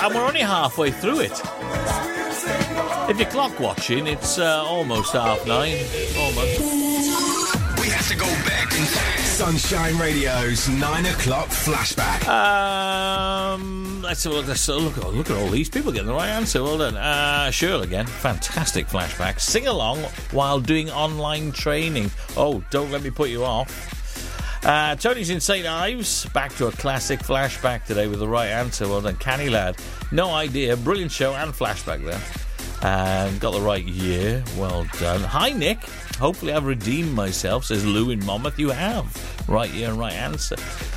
and we're only halfway through it. If you're clock watching, it's almost 9:30. Almost. We have to go back in time. Sunshine Radio's 9 o'clock flashback. Let's look at all these people getting the right answer. Well done. Cheryl again. Fantastic flashback. Sing along while doing online training. Oh, don't let me put you off. Tony's in St. Ives. Back to a classic flashback today with the right answer. Well done. Canny lad. No idea. Brilliant show and flashback there. Got the right year. Well done. Hi, Nick. Hopefully I've redeemed myself, says Lou in Monmouth. You have. Right year and right answer.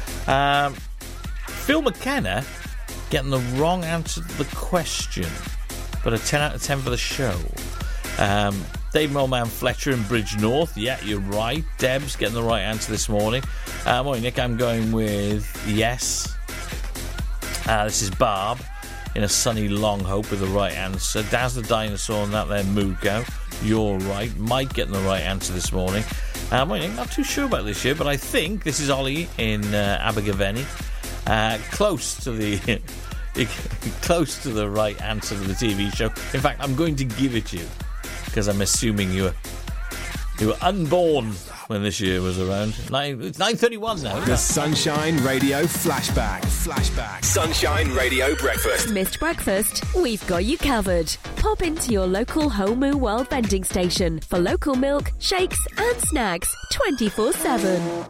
Phil McKenna getting the wrong answer to the question, but a 10 out of 10 for the show. Dave Millman Fletcher in Bridge North. Yeah, you're right. Deb's getting the right answer this morning. Morning, Nick. I'm going with yes. This is Barb in a sunny Long Hope with the right answer. Daz the Dinosaur and that there Muko. You're right. Mike getting the right answer this morning. Not too sure about this year, but I think this is Ollie in Abergavenny. Close to the close to the right answer to the TV show. In fact, I'm going to give it you because I'm assuming you were unborn when this year was around. It's 9:31 now. The Sunshine Radio flashback. Sunshine Radio breakfast. Missed breakfast? We've got you covered. Pop into your local Whole Moo World vending station for local milk, shakes and snacks 24/7.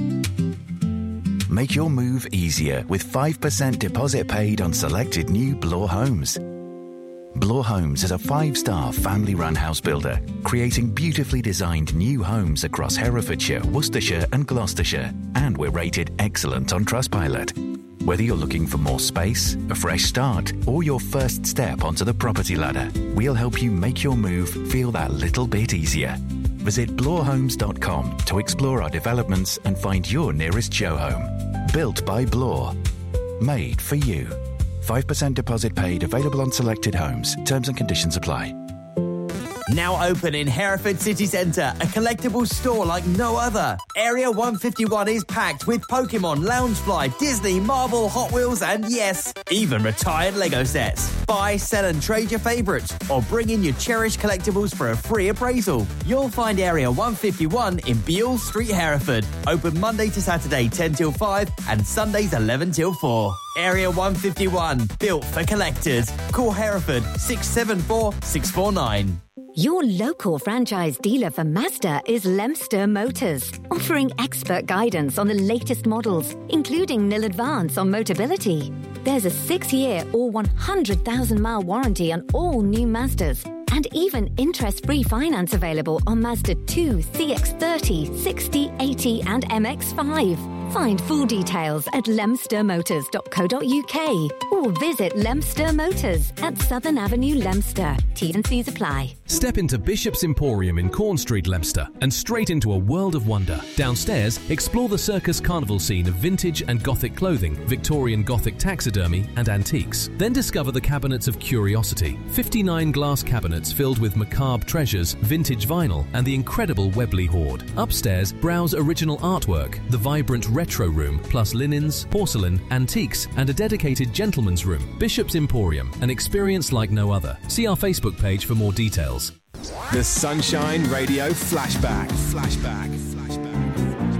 Make your move easier with 5% deposit paid on selected new Bloor homes. Bloor Homes is a 5-star family-run house builder, creating beautifully designed new homes across Herefordshire, Worcestershire and Gloucestershire, and we're rated excellent on Trustpilot. Whether you're looking for more space, a fresh start, or your first step onto the property ladder, we'll help you make your move feel that little bit easier. Visit bloorhomes.com to explore our developments and find your nearest show home. Built by Bloor. Made for you. 5% deposit paid, available on selected homes. Terms and conditions apply. Now open in Hereford City Centre, a collectibles store like no other. Area 151 is packed with Pokemon, Loungefly, Disney, Marvel, Hot Wheels and yes, even retired Lego sets. Buy, sell and trade your favourites or bring in your cherished collectibles for a free appraisal. You'll find Area 151 in Beale Street, Hereford. Open Monday to Saturday 10 till 5 and Sundays 11 till 4. Area 151, built for collectors. Call Hereford 674 649. Your local franchise dealer for Mazda is Lemster Motors, offering expert guidance on the latest models, including nil advance on Motability. There's a 6-year or 100,000-mile warranty on all new Mazdas, and even interest-free finance available on Mazda 2, CX-30, 60, 80 and MX-5. Find full details at lemstermotors.co.uk or visit Lemster Motors at Southern Avenue, Lemster. T&Cs apply. Step into Bishop's Emporium in Corn Street, Lemster, and straight into a world of wonder. Downstairs, explore the circus carnival scene of vintage and Gothic clothing, Victorian Gothic taxidermy and antiques. Then discover the cabinets of curiosity. 59 glass cabinets filled with macabre treasures, vintage vinyl and the incredible Webley hoard. Upstairs, browse original artwork, the vibrant retro room, plus linens, porcelain, antiques and a dedicated gentleman's room. Bishop's Emporium, an experience like no other. See our Facebook page for more details. The Sunshine Radio flashback.